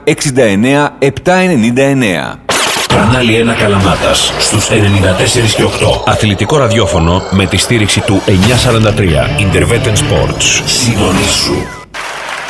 69 799. Κανάλι 1 Καλαμάτας στους 94 και 8. Αθλητικό ραδιόφωνο με τη στήριξη του 943 Intervetten Sports. Συντονίσου.